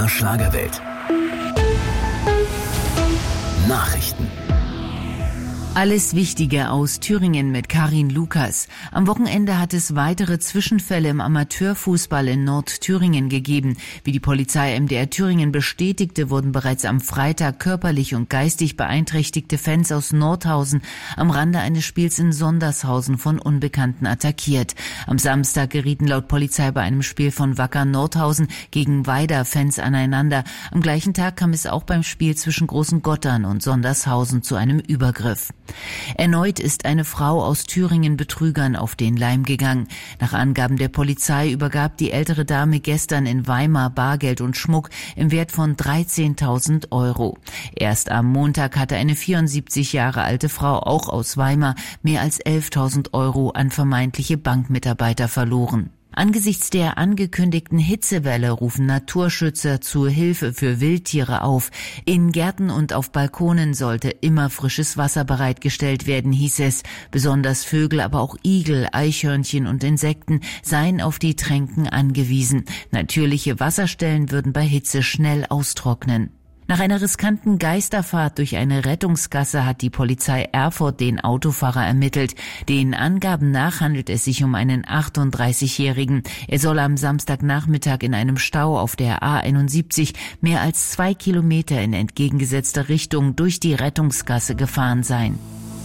MDR Schlagerwelt. Nachrichten. Alles Wichtige aus Thüringen mit Karin Lukas. Am Wochenende hat es weitere Zwischenfälle im Amateurfußball in Nordthüringen gegeben. Wie die Polizei MDR Thüringen bestätigte, wurden bereits am Freitag körperlich und geistig beeinträchtigte Fans aus Nordhausen am Rande eines Spiels in Sondershausen von Unbekannten attackiert. Am Samstag gerieten laut Polizei bei einem Spiel von Wacker Nordhausen gegen Weider Fans aneinander. Am gleichen Tag kam es auch beim Spiel zwischen Großen Gottern und Sondershausen zu einem Übergriff. Erneut ist eine Frau aus Thüringen Betrügern auf den Leim gegangen. Nach Angaben der Polizei übergab die ältere Dame gestern in Weimar Bargeld und Schmuck im Wert von 13.000 €. Erst am Montag hatte eine 74 Jahre alte Frau, auch aus Weimar, mehr als 11.000 € an vermeintliche Bankmitarbeiter verloren. Angesichts der angekündigten Hitzewelle rufen Naturschützer zur Hilfe für Wildtiere auf. In Gärten und auf Balkonen sollte immer frisches Wasser bereitgestellt werden, hieß es. Besonders Vögel, aber auch Igel, Eichhörnchen und Insekten seien auf die Tränken angewiesen. Natürliche Wasserstellen würden bei Hitze schnell austrocknen. Nach einer riskanten Geisterfahrt durch eine Rettungsgasse hat die Polizei Erfurt den Autofahrer ermittelt. Den Angaben nach handelt es sich um einen 38-Jährigen. Er soll am Samstagnachmittag in einem Stau auf der A71 mehr als 2 Kilometer in entgegengesetzter Richtung durch die Rettungsgasse gefahren sein.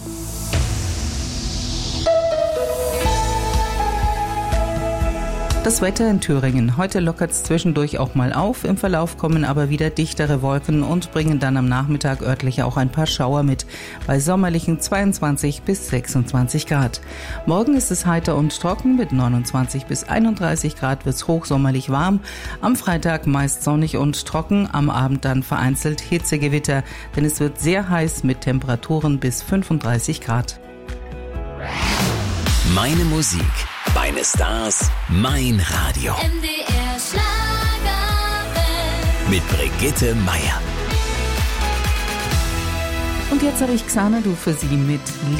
Das Wetter in Thüringen. Heute lockert es zwischendurch auch mal auf. Im Verlauf kommen aber wieder dichtere Wolken und bringen dann am Nachmittag örtlich auch ein paar Schauer mit. Bei sommerlichen 22 bis 26 Grad. Morgen ist es heiter und trocken. Mit 29 bis 31 Grad wird es hochsommerlich warm. Am Freitag meist sonnig und trocken. Am Abend dann vereinzelt Hitzegewitter. Denn es wird sehr heiß mit Temperaturen bis 35 Grad. Meine Musik, meine Stars, mein Radio. MDR Schlagerwelt. Mit Brigitte Meier. Und jetzt habe ich Xanadu für Sie mit